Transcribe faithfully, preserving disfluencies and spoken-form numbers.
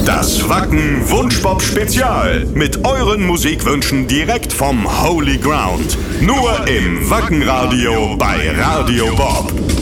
Das Wacken Wunschbop Spezial mit euren Musikwünschen direkt vom Holy Ground. Nur im Wackenradio bei Radio Bob.